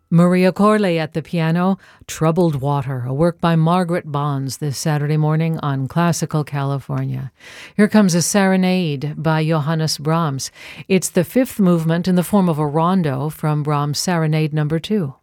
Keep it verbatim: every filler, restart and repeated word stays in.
Maria Corley at the piano, Troubled Water, a work by Margaret Bonds this Saturday morning on Classical California. Here comes a serenade by Johannes Brahms. It's the fifth movement in the form of a rondo from Brahms' Serenade number two.